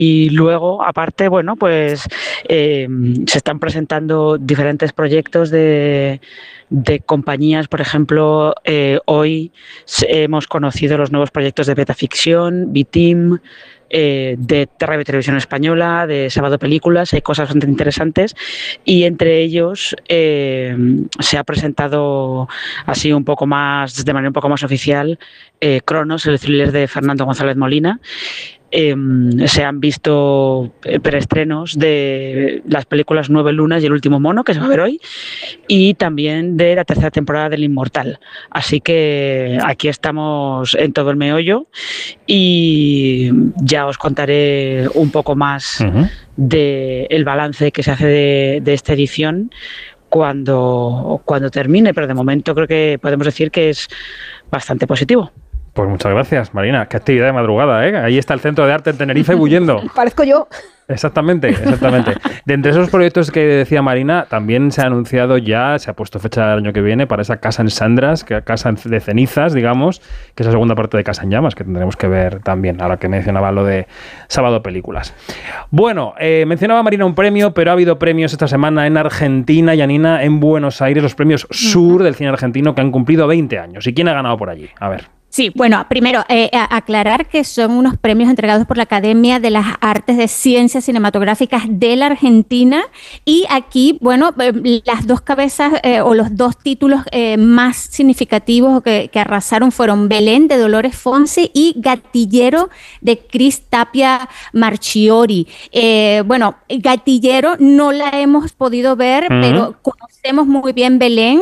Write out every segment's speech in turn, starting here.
Y luego, aparte, bueno, pues se están presentando diferentes proyectos de compañías. Por ejemplo, hoy hemos conocido los nuevos proyectos de Betaficción, B-Team, de Radio Televisión Española, de Sábado Películas. Hay cosas bastante interesantes y entre ellos se ha presentado así un poco más, de manera un poco más oficial, Cronos, el thriller de Fernando González Molina. Se han visto preestrenos de las películas 9 lunas y El último mono, que se va a ver hoy, y también de la tercera temporada del Inmortal. Así que aquí estamos en todo el meollo y ya os contaré un poco más del balance que se hace de esta edición cuando termine, pero de momento creo que podemos decir que es bastante positivo. Pues muchas gracias, Marina. Qué actividad de madrugada, ¿eh? Ahí está el Centro de Arte en Tenerife bulliendo. Parezco yo. Exactamente. De entre esos proyectos que decía Marina, también se ha anunciado ya, se ha puesto fecha del año que viene para esa Casa en Sandras, Casa de Cenizas, digamos, que es la segunda parte de Casa en Llamas, que tendremos que ver también, ahora que mencionaba lo de Sábado Películas. Bueno, mencionaba Marina un premio, pero ha habido premios esta semana en Argentina, Janina, en Buenos Aires, los premios Sur del cine argentino, que han cumplido 20 años. ¿Y quién ha ganado por allí? A ver. Sí, bueno, primero, aclarar que son unos premios entregados por la Academia de las Artes de Ciencias Cinematográficas de la Argentina y aquí, bueno, las dos cabezas o los dos títulos más significativos que arrasaron fueron Belén de Dolores Fonsi y Gatillero de Cris Tapia Marchiori. Bueno, Gatillero no la hemos podido ver, pero conocemos muy bien Belén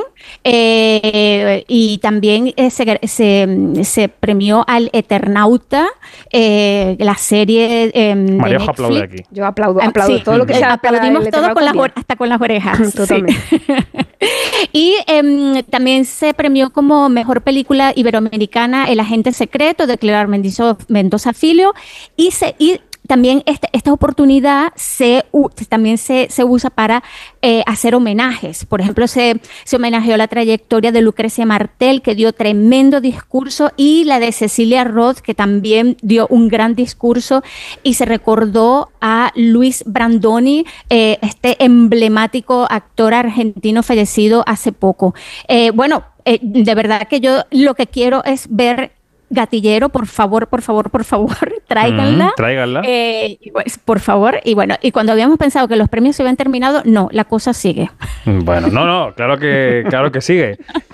y también se premió al Eternauta, la serie María aplaude aquí. Yo aplaudo sí, todo lo que sea. Aplaudimos todo hasta con las orejas. Totalmente. Sí. Y también se premió como mejor película iberoamericana El agente secreto de Clear Mendoza Filho y también esta oportunidad también se usa para hacer homenajes. Por ejemplo, se homenajeó la trayectoria de Lucrecia Martel, que dio tremendo discurso, y la de Cecilia Roth, que también dio un gran discurso, y se recordó a Luis Brandoni, este emblemático actor argentino fallecido hace poco. De verdad que yo lo que quiero es ver Gatillero, por favor, tráiganla. Tráiganla. Pues, por favor. Y bueno, y cuando habíamos pensado que los premios se habían terminado, no, la cosa sigue. Bueno, no, claro que sigue.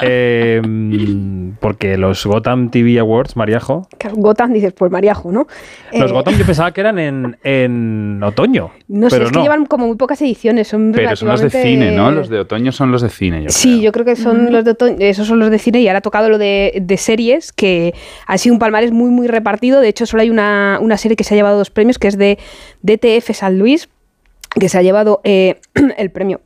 Porque los Gotham TV Awards, Mariajo. Claro, Gotham, dices, pues Mariajo, ¿no? Los Gotham yo pensaba que eran en otoño. No sé, es que llevan como muy pocas ediciones. Pero son los de cine, ¿no? Los de otoño son los de cine, yo creo que son los de otoño, esos son los de cine, y ahora ha tocado lo de series, que ha sido un palmarés muy, muy repartido. De hecho, solo hay una serie que se ha llevado 2 premios, que es de DTF San Luis, que se ha llevado el premio,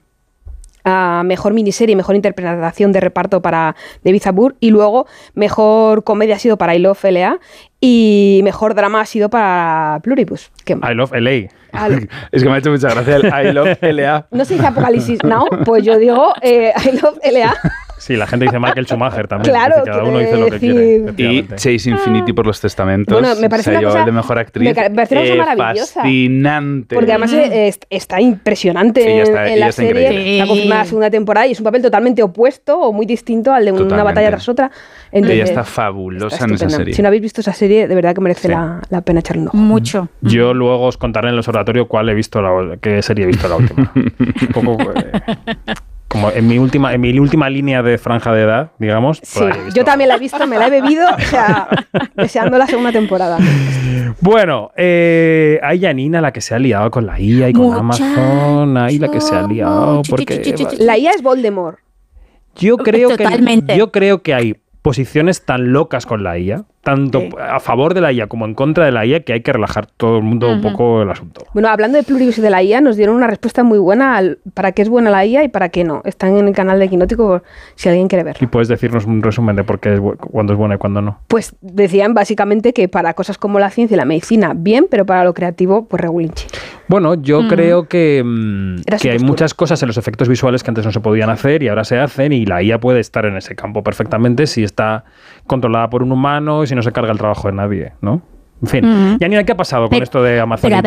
a mejor miniserie y mejor interpretación de reparto para David Zabur, y luego mejor comedia ha sido para I Love L.A. y mejor drama ha sido para Pluribus. I Love L.A. Es que me ha hecho mucha gracia el I Love L.A. ¿No se dice Apocalipsis Now? Pues yo digo I Love L.A. Sí, la gente dice Michael Schumacher también. Claro, cada uno dice lo que quiere. Y Chase Infinity por los testamentos. Bueno, me parece se una cosa de mejor actriz. Me parece una cosa maravillosa. Fascinante. Porque además está impresionante en la serie. Sí. Está confirmada la segunda temporada y es un papel totalmente opuesto o muy distinto al de una batalla tras otra. Entonces, ella está fabulosa en esa serie. Si no habéis visto esa serie, de verdad que merece la pena echarle un ojo. Mucho. Yo luego os contaré en el observatorio qué serie he visto la última. Un poco... como en mi última línea de franja de edad, digamos. Sí, yo también la he visto, me la he bebido, o sea, deseando la segunda temporada. Bueno, hay Janina, la que se ha liado con la IA y con Amazon, ahí la que se ha liado, porque... La IA es Voldemort. Yo creo que hay posiciones tan locas con la IA, tanto a favor de la IA como en contra de la IA, que hay que relajar todo el mundo un poco el asunto. Bueno, hablando de Pluribus y de la IA, nos dieron una respuesta muy buena para qué es buena la IA y para qué no. Están en el canal de Quinótico si alguien quiere ver. ¿Y puedes decirnos un resumen de por qué cuándo es buena y cuándo no? Pues decían básicamente que para cosas como la ciencia y la medicina, bien, pero para lo creativo, pues regulinchi. Bueno, yo creo que hay muchas cosas en los efectos visuales que antes no se podían hacer y ahora se hacen, y la IA puede estar en ese campo perfectamente si está controlada por un humano y si no se carga el trabajo de nadie, ¿no? En fin. Janina, ¿qué ha pasado con esto de Amazon?